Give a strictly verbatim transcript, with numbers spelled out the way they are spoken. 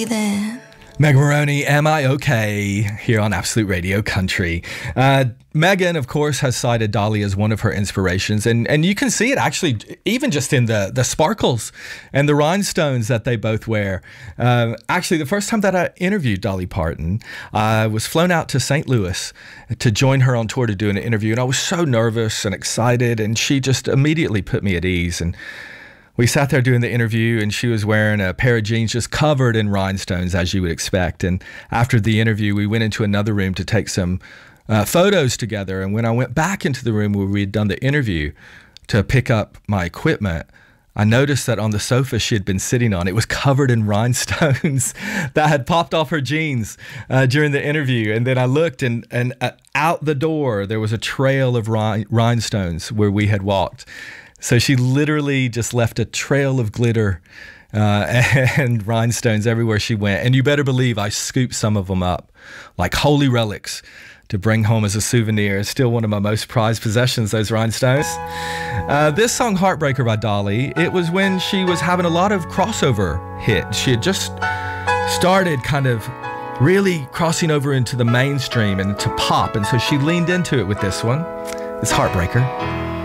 Then. Meg Maroney, Am I Okay? Here on Absolute Radio Country. Uh, Megan, of course, has cited Dolly as one of her inspirations, and, and you can see it actually even just in the, the sparkles and the rhinestones that they both wear. Uh, actually, the first time that I interviewed Dolly Parton, I was flown out to Saint Louis to join her on tour to do an interview, and I was so nervous and excited, and she just immediately put me at ease. And we sat there doing the interview, and she was wearing a pair of jeans just covered in rhinestones, as you would expect. And after the interview, we went into another room to take some uh, photos together. And when I went back into the room where we had done the interview to pick up my equipment, I noticed that on the sofa she had been sitting on, it was covered in rhinestones that had popped off her jeans uh, during the interview. And then I looked, and, and uh, out the door, there was a trail of rhin- rhinestones where we had walked. So she literally just left a trail of glitter uh, and rhinestones everywhere she went. And you better believe I scooped some of them up like holy relics to bring home as a souvenir. It's still one of my most prized possessions, those rhinestones. Uh, this song, Heartbreaker by Dolly, it was when she was having a lot of crossover hits. She had just started kind of really crossing over into the mainstream and to pop. And so she leaned into it with this one. It's Heartbreaker.